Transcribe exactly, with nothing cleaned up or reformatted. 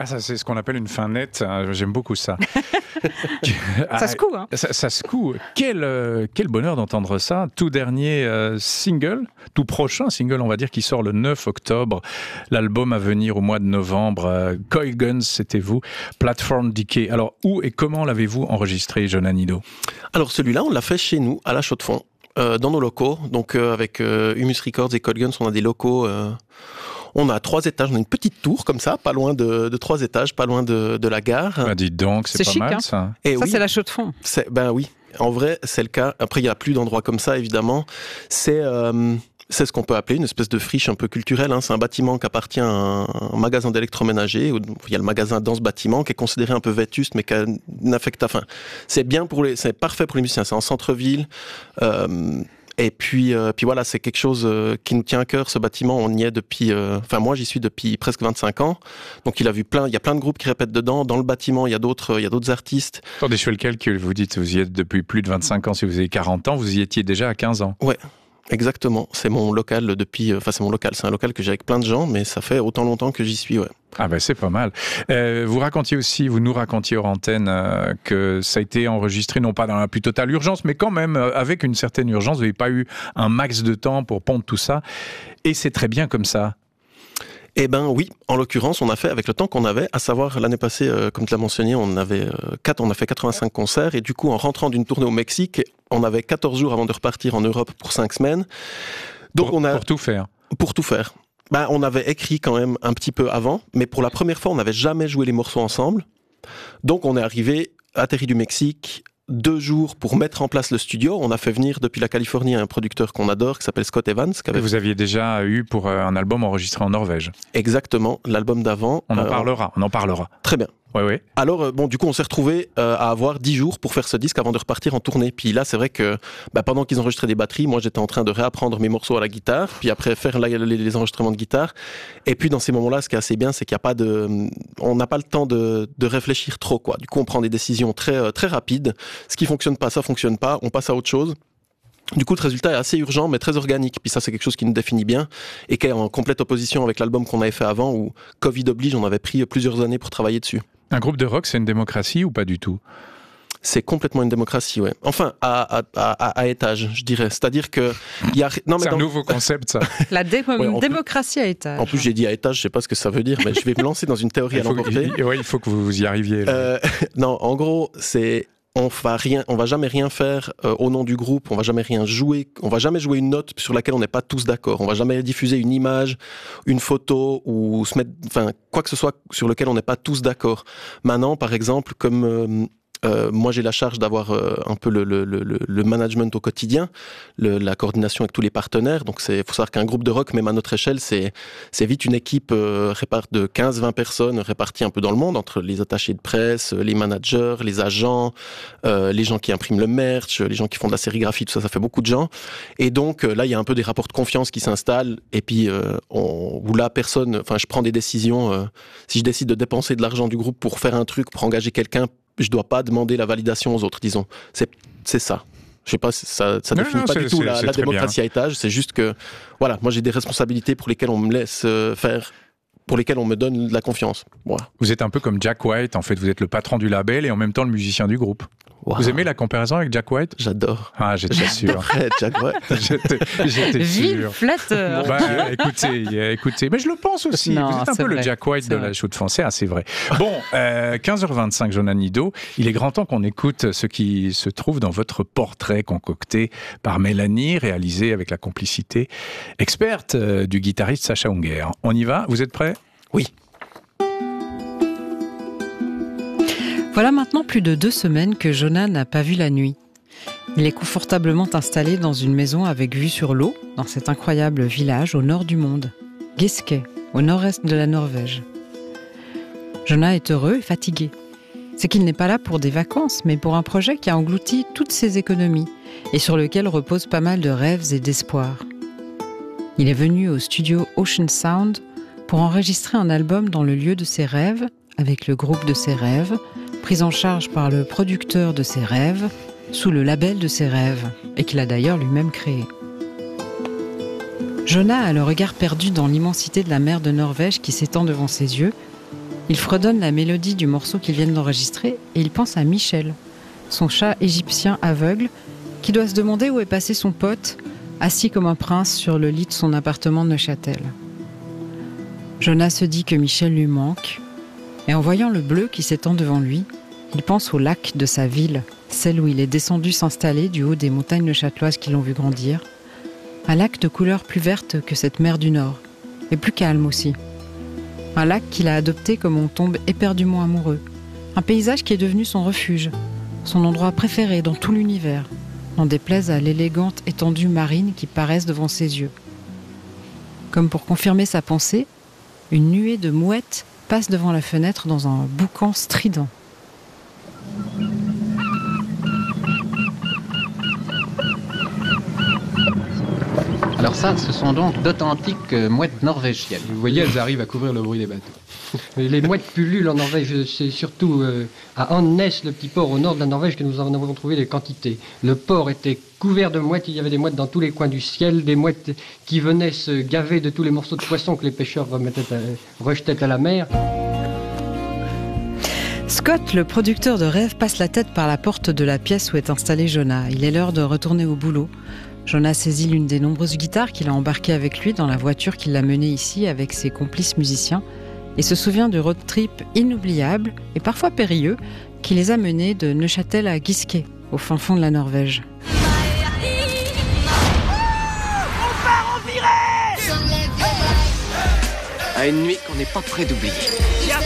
Ah, ça, c'est ce qu'on appelle une fin nette. J'aime beaucoup ça. Ça secoue, hein. Ça, ça secoue. Quel, euh, quel bonheur d'entendre ça. Tout dernier euh, single, tout prochain single, on va dire, qui sort le neuf octobre. L'album à venir au mois de novembre. Euh, Coil Guns, c'était vous. Platform Decay. Alors, où et comment l'avez-vous enregistré, Jonan Nido ? Alors, celui-là, on l'a fait chez nous, à La Chaux-de-Fonds, euh, dans nos locaux. Donc, euh, avec euh, Humus Records et Coil Guns, on a des locaux... Euh... On a trois étages, on a une petite tour comme ça, pas loin de, de trois étages, pas loin de, de la gare. Bah dites donc, c'est, c'est pas chic, mal hein. ça. Et ça, oui, c'est la Chaux-de-Fonds. C'est, ben oui, en vrai, c'est le cas. Après, il n'y a plus d'endroits comme ça, évidemment. C'est, euh, c'est ce qu'on peut appeler une espèce de friche un peu culturelle. Hein. C'est un bâtiment qui appartient à un, un magasin d'électroménager. Il y a le magasin dans ce bâtiment qui est considéré un peu vétuste, mais qui a une affecta. Enfin, c'est bien pour les, c'est parfait pour les musiciens. C'est en centre-ville. Euh, Et puis, euh, puis voilà, c'est quelque chose euh, qui nous tient à cœur. Ce bâtiment, on y est depuis. Euh, enfin, moi, j'y suis depuis presque vingt-cinq ans. Donc, il a vu plein. Il y a plein de groupes qui répètent dedans. Dans le bâtiment, il y a d'autres. Il y a d'autres artistes. Attendez, je fais le calcul. Vous dites, vous y êtes depuis plus de vingt-cinq ans. Si vous avez quarante ans, vous y étiez déjà à quinze ans. Ouais. Exactement, c'est mon local depuis, enfin c'est mon local, c'est un local que j'ai avec plein de gens, mais ça fait autant longtemps que j'y suis, ouais. Ah ben c'est pas mal. Euh, vous racontiez aussi, vous nous racontiez hors antenne euh, que ça a été enregistré non pas dans la plus totale urgence, mais quand même euh, avec une certaine urgence. Vous n'avez pas eu un max de temps pour pondre tout ça, et c'est très bien comme ça. Eh ben oui, en l'occurrence, on a fait avec le temps qu'on avait, à savoir l'année passée, euh, comme tu l'as mentionné, on avait euh, quatre, on a fait quatre-vingt-cinq concerts, et du coup, en rentrant d'une tournée au Mexique, on avait quatorze jours avant de repartir en Europe pour cinq semaines. Donc pour, on a pour tout faire. Pour tout faire. Ben, on avait écrit quand même un petit peu avant, mais pour la première fois, on n'avait jamais joué les morceaux ensemble. Donc on est arrivé, atterri du Mexique, deux jours pour mettre en place le studio. On a fait venir depuis la Californie un producteur qu'on adore qui s'appelle Scott Evans. Que vous aviez déjà eu pour un album enregistré en Norvège. Exactement, l'album d'avant. On en euh, parlera, on en parlera. Très bien. Oui, oui. Alors, euh, bon, du coup, on s'est retrouvés euh, à avoir dix jours pour faire ce disque avant de repartir en tournée. Puis là, c'est vrai que bah, pendant qu'ils enregistraient des batteries, moi, j'étais en train de réapprendre mes morceaux à la guitare, puis après faire la, les, les enregistrements de guitare. Et puis, dans ces moments-là, ce qui est assez bien, c'est qu'il n'y a pas de... On n'a pas le temps de, de réfléchir trop, quoi. Du coup, on prend des décisions très, très rapides. Ce qui fonctionne pas, ça fonctionne pas. On passe à autre chose. Du coup, le résultat est assez urgent, mais très organique. Puis ça, c'est quelque chose qui nous définit bien et qui est en complète opposition avec l'album qu'on avait fait avant, où Covid oblige, on avait pris plusieurs années pour travailler dessus. Un groupe de rock, c'est une démocratie ou pas du tout ? C'est complètement une démocratie, ouais. Enfin, à, à, à, à étage, je dirais. C'est-à-dire que... Y a... non, mais c'est dans... un nouveau concept, ça. La dé... ouais, démocratie plus... à étage. En plus, j'ai dit à étage, je sais pas ce que ça veut dire, mais je vais me lancer dans une théorie à l'emporter. Oui, il faut que vous y arriviez. Euh, non, en gros, c'est... On va rien, on va jamais rien faire euh, au nom du groupe. On va jamais rien jouer. On va jamais jouer une note sur laquelle on n'est pas tous d'accord. On va jamais diffuser une image, une photo ou se mettre, enfin quoi que ce soit sur lequel on n'est pas tous d'accord. Maintenant, par exemple, comme euh, euh, moi j'ai la charge d'avoir euh, un peu le, le, le, le management au quotidien, le, la coordination avec tous les partenaires. Donc c'est, faut savoir qu'un groupe de rock, même à notre échelle, c'est c'est vite une équipe euh, répart de quinze vingt personnes réparties un peu dans le monde entre les attachés de presse, les managers, les agents, euh, les gens qui impriment le merch, les gens qui font de la sérigraphie, tout ça, ça fait beaucoup de gens. Et donc euh, là, il y a un peu des rapports de confiance qui s'installent. Et puis euh, on, où là, personne, enfin, je prends des décisions. Euh, si je décide de dépenser de l'argent du groupe pour faire un truc, pour engager quelqu'un, je dois pas demander la validation aux autres, disons. C'est, c'est ça. Je sais pas, ça, ça non, définit non, pas c'est, du tout c'est, la, c'est la démocratie bien. à étage. C'est juste que, voilà, moi j'ai des responsabilités pour lesquelles on me laisse euh, faire, pour lesquelles on me donne de la confiance. Voilà. Vous êtes un peu comme Jack White, en fait, vous êtes le patron du label et en même temps le musicien du groupe. Wow. Vous aimez la comparaison avec Jack White ? J'adore. Ah, j'étais sûr. Jack White. j'étais, j'étais Vive sûr. flatteur. Bah, écoutez, écoutez, mais je le pense aussi. Non, vous êtes un peu vrai. le Jack White c'est de vrai. la Chaux-de-Fonds, c'est assez vrai. Bon, euh, quinze heures vingt-cinq, Jonan Nido, il est grand temps qu'on écoute ce qui se trouve dans votre portrait concocté par Mélanie, réalisé avec la complicité experte euh, du guitariste Sacha Ungar. On y va ? Vous êtes prêts ? Oui. Voilà maintenant plus de deux semaines que Jonan n'a pas vu la nuit. Il est confortablement installé dans une maison avec vue sur l'eau, dans cet incroyable village au nord du monde, Giske, au nord-est de la Norvège. Jonan est heureux et fatigué. C'est qu'il n'est pas là pour des vacances, mais pour un projet qui a englouti toutes ses économies et sur lequel reposent pas mal de rêves et d'espoirs. Il est venu au studio Ocean Sound pour enregistrer un album dans le lieu de ses rêves, avec le groupe de ses rêves, pris en charge par le producteur de ses rêves, sous le label de ses rêves, et qu'il a d'ailleurs lui-même créé. Jonan a le regard perdu dans l'immensité de la mer de Norvège qui s'étend devant ses yeux, Il fredonne la mélodie du morceau qu'ils viennent d'enregistrer et il pense à Michel, son chat égyptien aveugle, qui doit se demander où est passé son pote, assis comme un prince sur le lit de son appartement de Neuchâtel. Jonas se dit que Michel lui manque, et en voyant le bleu qui s'étend devant lui, il pense au lac de sa ville, celle où il est descendu s'installer du haut des montagnes neuchâteloises qui l'ont vu grandir. Un lac de couleur plus verte que cette mer du Nord, et plus calme aussi. Un lac qu'il a adopté comme on tombe éperdument amoureux. Un paysage qui est devenu son refuge, son endroit préféré dans tout l'univers, n'en déplaise à l'élégante étendue marine qui paraissent devant ses yeux. Comme pour confirmer sa pensée, une nuée de mouettes passe devant la fenêtre dans un boucan strident. Alors ça, ce sont donc d'authentiques euh, mouettes norvégiennes. Vous voyez, elles arrivent à couvrir le bruit des bateaux. Les mouettes pullulent en Norvège, c'est surtout euh, à Andenes, le petit port au nord de la Norvège, que nous en avons trouvé des quantités. Le port était couvert de mouettes, il y avait des mouettes dans tous les coins du ciel, des mouettes qui venaient se gaver de tous les morceaux de poissons que les pêcheurs remettaient à, rejetaient à la mer. Scott, le producteur de rêve, passe la tête par la porte de la pièce où est installé Jonas. Il est l'heure de retourner au boulot. Jonas saisit l'une des nombreuses guitares qu'il a embarquées avec lui dans la voiture qui l'a mené ici avec ses complices musiciens et se souvient du road trip inoubliable et parfois périlleux qui les a menés de Neuchâtel à Giske, au fin fond de la Norvège. À une nuit qu'on n'est pas près d'oublier.